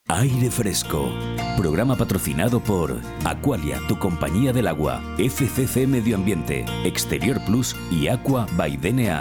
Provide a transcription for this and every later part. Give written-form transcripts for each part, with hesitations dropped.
Aire Fresco. Programa patrocinado por Aqualia, tu compañía del agua, FCC Medio Ambiente, Exterior Plus y Aqua by DNA.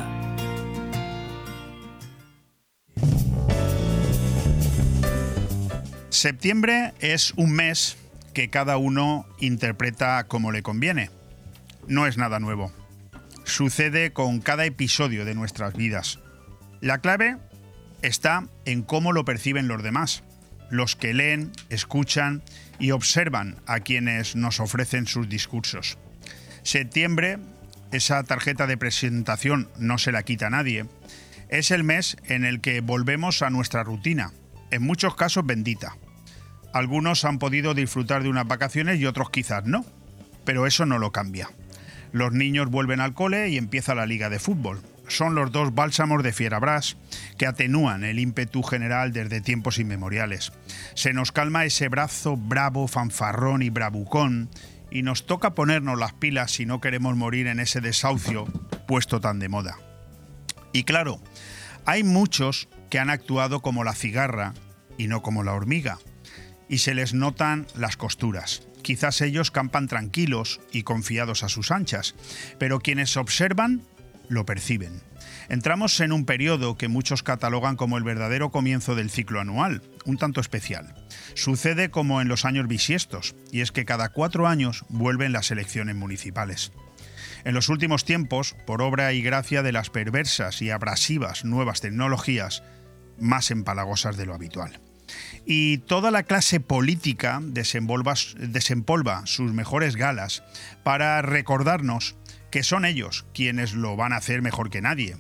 Septiembre es un mes que cada uno interpreta como le conviene. No es nada nuevo. Sucede con cada episodio de nuestras vidas. La clave está en cómo lo perciben los demás, los que leen, escuchan y observan a quienes nos ofrecen sus discursos. Septiembre, esa tarjeta de presentación no se la quita nadie, es el mes en el que volvemos a nuestra rutina, en muchos casos bendita. Algunos han podido disfrutar de unas vacaciones y otros quizás no, pero eso no lo cambia. Los niños vuelven al cole y empieza la liga de fútbol. Son los dos bálsamos de Fierabras que atenúan el ímpetu general desde tiempos inmemoriales. Se nos calma ese brazo bravo, fanfarrón y bravucón y nos toca ponernos las pilas si no queremos morir en ese desahucio puesto tan de moda. Y claro, hay muchos que han actuado como la cigarra y no como la hormiga, y se les notan las costuras. Quizás ellos campan tranquilos y confiados a sus anchas, pero quienes observan lo perciben. Entramos en un periodo que muchos catalogan como el verdadero comienzo del ciclo anual, un tanto especial. Sucede como en los años bisiestos, y es que cada 4 años vuelven las elecciones municipales. En los últimos tiempos, por obra y gracia de las perversas y abrasivas nuevas tecnologías, más empalagosas de lo habitual. Y toda la clase política desempolva sus mejores galas para recordarnos que son ellos quienes lo van a hacer mejor que nadie,